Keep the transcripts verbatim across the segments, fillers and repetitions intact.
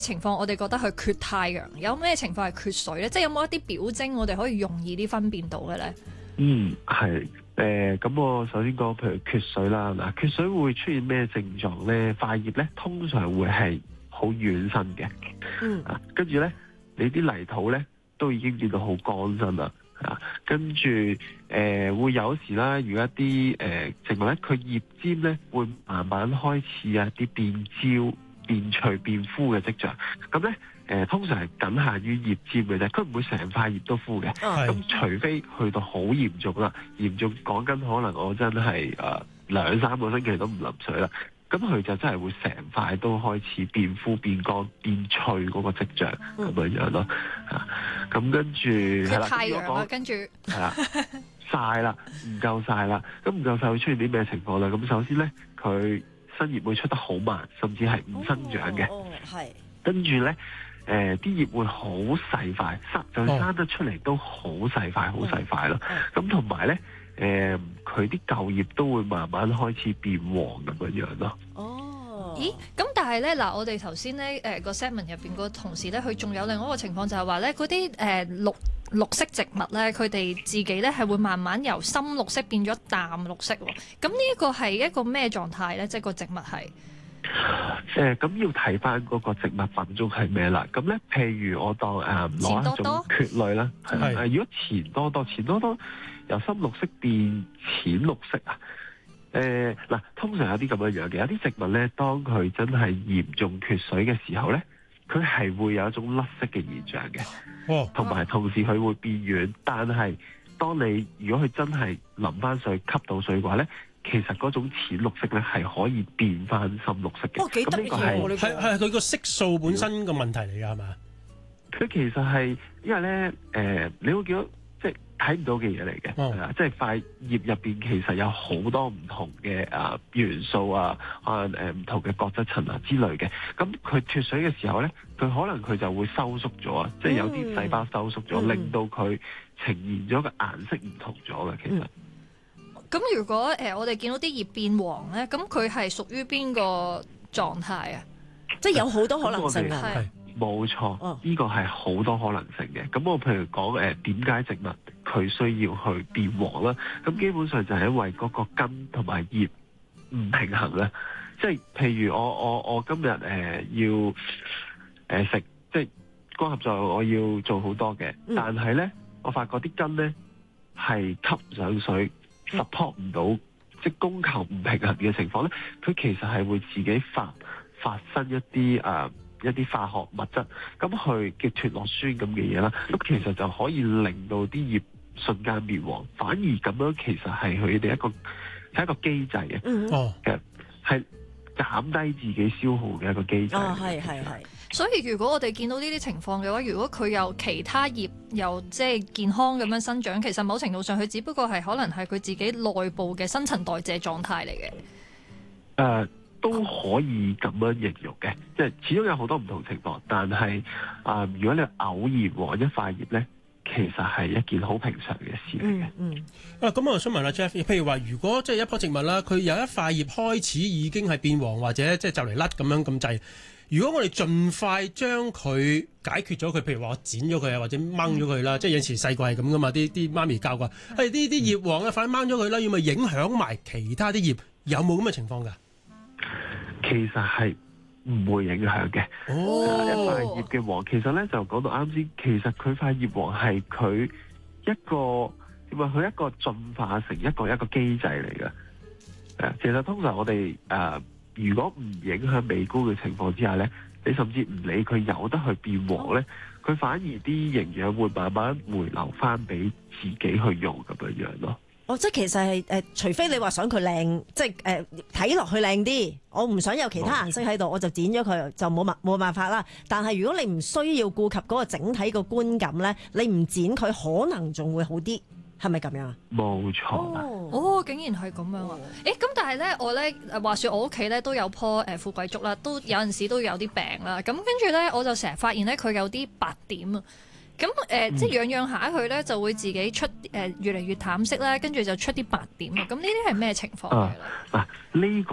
情況我哋覺得佢缺太陽，有咩情況係缺水咧？即係有冇一啲表徵我哋可以容易啲分辨到嘅咧？ 嗯，係誒，咁、呃、我首先講，譬如缺水啦，嗱，缺水會出現咩症狀咧？塊葉咧通常會係好軟身嘅， 嗯， 啊，跟住咧你啲泥土咧都已經變到好乾身啦，啊，跟住誒、呃、會有時啦，如果一啲誒、呃、植物咧，佢葉尖咧會慢慢開始啊啲變焦、變脆、變枯嘅跡象，咁咧。誒通常係僅限於葉尖嘅啫，佢唔會成塊葉都枯嘅。咁、嗯、除非去到好嚴重啦，嚴重講緊可能我真係誒、呃、兩三個星期都唔淋水啦，咁佢就真係會成塊都開始變枯、變乾、變脆嗰個跡象咁樣樣咯。嚇、嗯，咁跟住係啦， 太陽啦，跟住係啦，曬啦，唔夠曬啦，咁唔夠曬會出現啲咩情況咧？咁首先咧，佢新葉會出得好慢，甚至係唔生長嘅。 哦，係、哦。 跟住咧。誒啲、呃、葉會好細塊，生就生得出嚟都好細塊，好細塊咯。咁同埋咧，誒佢啲舊葉都會慢慢開始變黃咁樣樣咯。 哦，咦？咁但係咧嗱，我哋頭先咧誒個 segment 入邊個同事咧，佢仲有另外一個情況就係話咧，嗰啲誒綠綠色植物咧，佢哋自己咧係會慢慢由深綠色變咗淡綠色喎。咁呢一個係一個咩狀態咧？即係個植物係。 誒咁、呃、要睇翻嗰個植物品種係咩啦？咁咧，譬如我當誒攞、呃、一種蕨類啦，係誒、呃、如果錢多多，錢多多由深綠色變淺綠色啊？誒、呃、嗱，通常有啲咁樣樣嘅，有啲植物咧，當佢真係嚴重缺水嘅時候咧，佢係會有一種甩色嘅現象嘅。哦，同埋同時佢會變軟，但係當你如果佢真係淋翻水吸到水嘅話咧。其實嗰種淺綠色咧係可以變翻深綠色嘅。 哦，幾得意喎！ 係係佢個色素本身個問題嚟㗎，係嘛？ 佢其實係因為咧，誒、呃，你會見到即係睇唔到嘅嘢嚟嘅，係啊、哦，即係塊葉入邊其實有好多唔同嘅啊元素啊，可能誒唔同嘅角質層啊之類嘅。咁佢脫水嘅時候咧，佢可能佢就會收縮咗啊，即係有啲細胞收縮咗，嗯、令到佢呈現咗個顏色唔同咗嘅。其實。嗯咁如果誒、呃、我哋見到啲葉變黃咧，咁佢係屬於邊個狀態啊？ 即係有好多可能性啊！ 係冇錯，呢、呢個係好多可能性嘅。咁我譬如講誒點解植物佢需要去變黃啦？咁基本上就係因為嗰個根同埋葉唔平衡啦。即係譬如我我我今日誒、呃、要誒、呃、食，即係光合作用我要做好多嘅，嗯、但係咧我發覺啲根咧係吸唔上水。support 唔到，即係供求唔平衡嘅情況咧，佢其實係會自己發發生一啲誒、呃、一啲化學物質，咁去嘅脫落酸咁嘅嘢啦，咁其實就可以令到啲葉瞬間變黃，反而咁樣其實係佢哋一個係一個機制嘅，哦、嗯，係減低自己消耗嘅一個機制。哦， 係係係。 所以如果我哋見到呢啲情況嘅話，如果佢有其他葉又即係健康咁樣生長，其實某程度上佢只不過係可能係佢自己內部嘅新陳代謝狀態嚟嘅。誒、 呃，都可以咁樣形容嘅，即係始終有好多唔同情況。但係啊、呃，如果你偶然黃一塊葉咧，其實係一件好平常嘅事嚟嘅。 嗯。嗯啊，咁我想問下 Jeff，譬如話，如果即係一棵植物啦，佢有一塊葉開始已經係變黃，或者即係就嚟甩咁樣咁滯。如果我哋盡快將佢解決咗佢，譬如話我剪咗佢啊，或者掹咗佢啦，嗯、即係有時細個係咁噶嘛，啲啲媽咪教過，係呢啲葉黃啊，快掹咗佢啦，要咪影響埋其他啲葉，有冇咁嘅情況㗎？ 其實係唔會影響嘅。哦，一塊葉嘅黃，其實咧就講到啱先，其實佢塊葉黃係佢一個點話，佢一個進化成一個一個機制嚟嘅。誒，其實通常我哋誒。呃如果唔影響美觀嘅情況之下咧，你甚至唔理佢有得去變黃咧，佢反而啲營養會慢慢回流翻俾自己去用咁樣樣咯。 哦，即係其實係誒、呃，除非你話想佢靚，即係誒睇落去靚啲，我唔想有其他顏色喺度，我就剪咗佢就冇冇辦法啦。但係如果你唔需要顧及嗰個整體個觀感咧，你唔剪佢可能仲會好啲。係咪咁樣啊？ 冇錯。 哦，竟然係咁樣啊！誒、欸，咁但係咧，我咧話説我屋企咧都有棵誒、呃、富貴竹啦，都有陣時都有啲病啦。咁跟住咧，我就成日發現咧佢有啲白點啊。咁誒，呃嗯、即係養養下佢咧，就會自己出誒、呃、越嚟越淡色啦，跟住就出啲白點啊。咁呢啲係咩情況嚟咧？ 啊，嗱、這個、呢個咧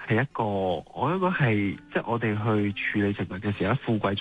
係一個，我應該係即係我哋去處理植物嘅時候，富貴